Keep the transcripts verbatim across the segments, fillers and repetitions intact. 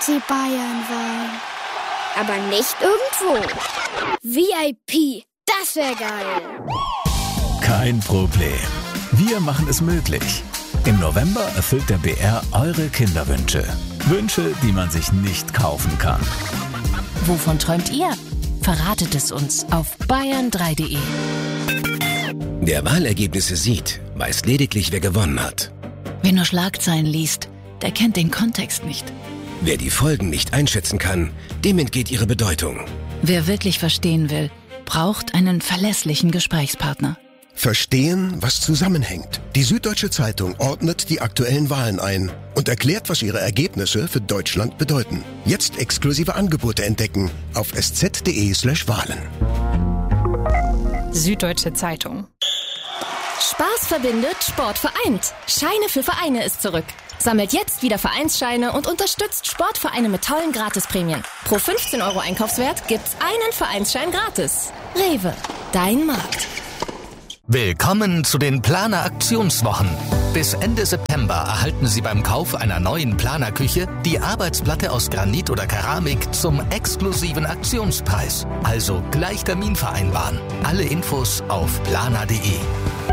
F C Bayern sein. Aber nicht irgendwo. V I P, das wäre geil. Kein Problem. Wir machen es möglich. Im November erfüllt der B R eure Kinderwünsche. Wünsche, die man sich nicht kaufen kann. Wovon träumt ihr? Verratet es uns auf bayern drei punkt de. Wer Wahlergebnisse sieht, weiß lediglich, wer gewonnen hat. Wer nur Schlagzeilen liest, der kennt den Kontext nicht. Wer die Folgen nicht einschätzen kann, dem entgeht ihre Bedeutung. Wer wirklich verstehen will, braucht einen verlässlichen Gesprächspartner. Verstehen, was zusammenhängt. Die Süddeutsche Zeitung ordnet die aktuellen Wahlen ein und erklärt, was ihre Ergebnisse für Deutschland bedeuten. Jetzt exklusive Angebote entdecken auf sz.de slash Wahlen. Süddeutsche Zeitung. Spaß verbindet, Sport vereint. Scheine für Vereine ist zurück. Sammelt jetzt wieder Vereinsscheine und unterstützt Sportvereine mit tollen Gratisprämien. Pro fünfzehn Euro Einkaufswert gibt's einen Vereinsschein gratis. Rewe, dein Markt. Willkommen zu den Planer Aktionswochen. Bis Ende September erhalten Sie beim Kauf einer neuen Planerküche die Arbeitsplatte aus Granit oder Keramik zum exklusiven Aktionspreis. Also gleich Termin vereinbaren. Alle Infos auf planer punkt de.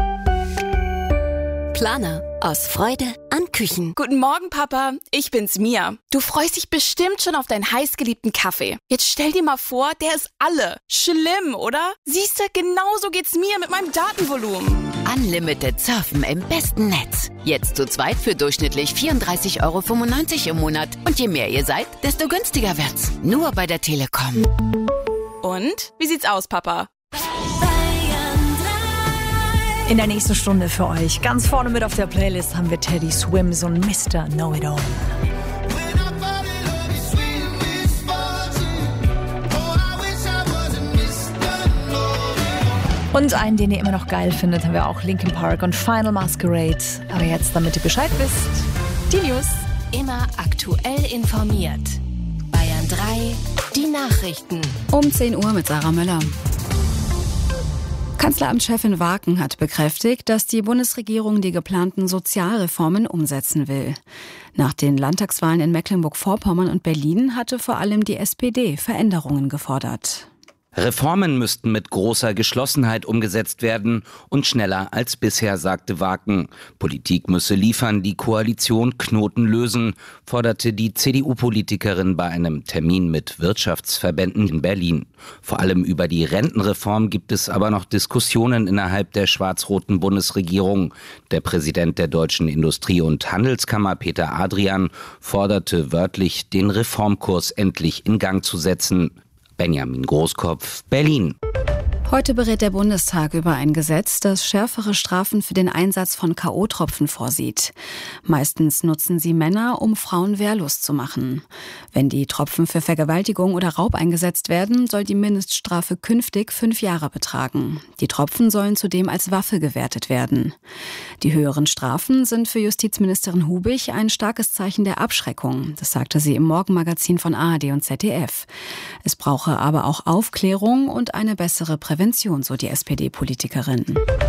Planer. Aus Freude an Küchen. Guten Morgen, Papa. Ich bin's, Mia. Du freust dich bestimmt schon auf deinen heißgeliebten Kaffee. Jetzt stell dir mal vor, der ist alle. Schlimm, oder? Siehste, genauso geht's mir mit meinem Datenvolumen. Unlimited Surfen im besten Netz. Jetzt zu zweit für durchschnittlich vierunddreißig Euro fünfundneunzig im Monat. Und je mehr ihr seid, desto günstiger wird's. Nur bei der Telekom. Und? Wie sieht's aus, Papa? In der nächsten Stunde für euch. Ganz vorne mit auf der Playlist haben wir Teddy Swims und Mister Know-It-All. Und einen, den ihr immer noch geil findet, haben wir auch Linkin Park und Final Masquerade. Aber jetzt, damit ihr Bescheid wisst, die News. Immer aktuell informiert. Bayern drei, die Nachrichten. Um zehn Uhr mit Sarah Müller. Kanzleramtschefin Waken hat bekräftigt, dass die Bundesregierung die geplanten Sozialreformen umsetzen will. Nach den Landtagswahlen in Mecklenburg-Vorpommern und Berlin hatte vor allem die S P D Veränderungen gefordert. Reformen müssten mit großer Geschlossenheit umgesetzt werden und schneller als bisher, sagte Waken. Politik müsse liefern, die Koalition Knoten lösen, forderte die C D U-Politikerin bei einem Termin mit Wirtschaftsverbänden in Berlin. Vor allem über die Rentenreform gibt es aber noch Diskussionen innerhalb der schwarz-roten Bundesregierung. Der Präsident der Deutschen Industrie- und Handelskammer, Peter Adrian, forderte wörtlich, den Reformkurs endlich in Gang zu setzen. Benjamin Großkopf, Berlin. Heute berät der Bundestag über ein Gesetz, das schärfere Strafen für den Einsatz von K O-Tropfen vorsieht. Meistens nutzen sie Männer, um Frauen wehrlos zu machen. Wenn die Tropfen für Vergewaltigung oder Raub eingesetzt werden, soll die Mindeststrafe künftig fünf Jahre betragen. Die Tropfen sollen zudem als Waffe gewertet werden. Die höheren Strafen sind für Justizministerin Hubig ein starkes Zeichen der Abschreckung. Das sagte sie im Morgenmagazin von A R D und Z D F. Es brauche aber auch Aufklärung und eine bessere Prävention. Prävention, so die S P D-Politikerin.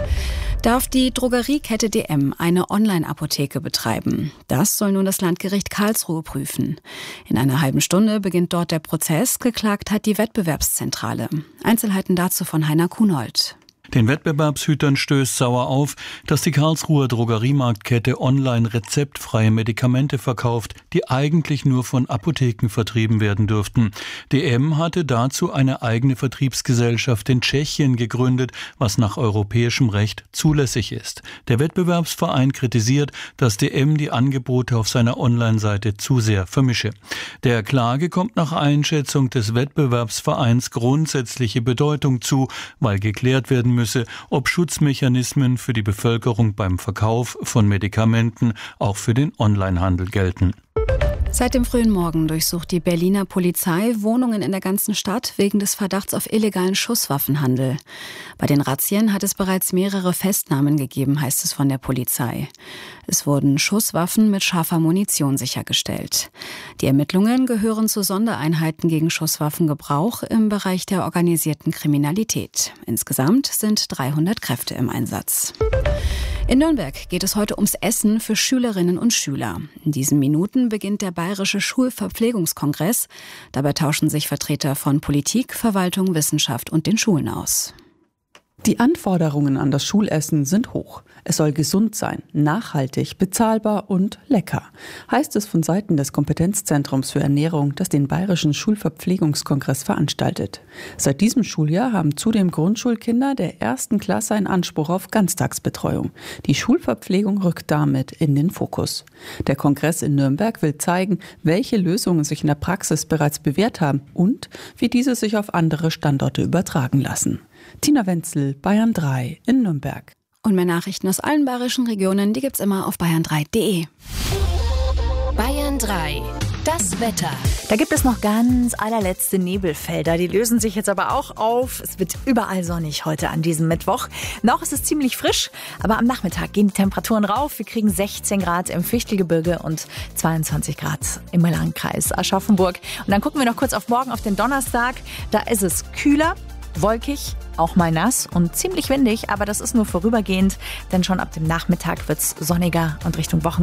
Darf die Drogeriekette D M eine Online-Apotheke betreiben? Das soll nun das Landgericht Karlsruhe prüfen. In einer halben Stunde beginnt dort der Prozess. Geklagt hat die Wettbewerbszentrale. Einzelheiten dazu von Heiner Kunold. Den Wettbewerbshütern stößt sauer auf, dass die Karlsruher Drogeriemarktkette online rezeptfreie Medikamente verkauft, die eigentlich nur von Apotheken vertrieben werden dürften. D M hatte dazu eine eigene Vertriebsgesellschaft in Tschechien gegründet, was nach europäischem Recht zulässig ist. Der Wettbewerbsverein kritisiert, dass D M die Angebote auf seiner Online-Seite zu sehr vermische. Der Klage kommt nach Einschätzung des Wettbewerbsvereins grundsätzliche Bedeutung zu, weil geklärt werden müsse, ob Schutzmechanismen für die Bevölkerung beim Verkauf von Medikamenten auch für den Onlinehandel gelten. Seit dem frühen Morgen durchsucht die Berliner Polizei Wohnungen in der ganzen Stadt wegen des Verdachts auf illegalen Schusswaffenhandel. Bei den Razzien hat es bereits mehrere Festnahmen gegeben, heißt es von der Polizei. Es wurden Schusswaffen mit scharfer Munition sichergestellt. Die Ermittlungen gehören zu Sondereinheiten gegen Schusswaffengebrauch im Bereich der organisierten Kriminalität. Insgesamt sind dreihundert Kräfte im Einsatz. In Nürnberg geht es heute ums Essen für Schülerinnen und Schüler. In diesen Minuten beginnt der Bayerische Schulverpflegungskongress. Dabei tauschen sich Vertreter von Politik, Verwaltung, Wissenschaft und den Schulen aus. Die Anforderungen an das Schulessen sind hoch. Es soll gesund sein, nachhaltig, bezahlbar und lecker, heißt es von Seiten des Kompetenzzentrums für Ernährung, das den Bayerischen Schulverpflegungskongress veranstaltet. Seit diesem Schuljahr haben zudem Grundschulkinder der ersten Klasse einen Anspruch auf Ganztagsbetreuung. Die Schulverpflegung rückt damit in den Fokus. Der Kongress in Nürnberg will zeigen, welche Lösungen sich in der Praxis bereits bewährt haben und wie diese sich auf andere Standorte übertragen lassen. Tina Wenzel, Bayern drei in Nürnberg. Und mehr Nachrichten aus allen bayerischen Regionen, die gibt's immer auf bayern drei punkt de. Bayern drei. Das Wetter. Da gibt es noch ganz allerletzte Nebelfelder. Die lösen sich jetzt aber auch auf. Es wird überall sonnig heute an diesem Mittwoch. Noch ist es ziemlich frisch, aber am Nachmittag gehen die Temperaturen rauf. Wir kriegen sechzehn Grad im Fichtelgebirge und zweiundzwanzig Grad im Landkreis Aschaffenburg. Und dann gucken wir noch kurz auf morgen, auf den Donnerstag. Da ist es kühler, wolkig, auch mal nass und ziemlich windig, aber das ist nur vorübergehend, denn schon ab dem Nachmittag wird es sonniger und Richtung Wochenende